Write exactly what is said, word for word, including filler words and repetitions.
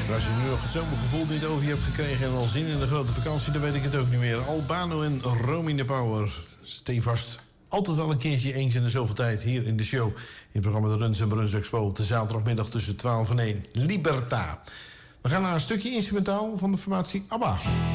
Maar als je nu nog het zomergevoel niet over je hebt gekregen en al zin in de grote vakantie, dan weet ik het ook niet meer. Albano en Romina Power. Stevast. Altijd wel een keertje eens in de zoveel tijd hier in de show. In het programma De Runs en Bruns Expo op de zaterdagmiddag tussen twaalf en één. Liberta. We gaan naar een stukje instrumentaal van de formatie ABBA.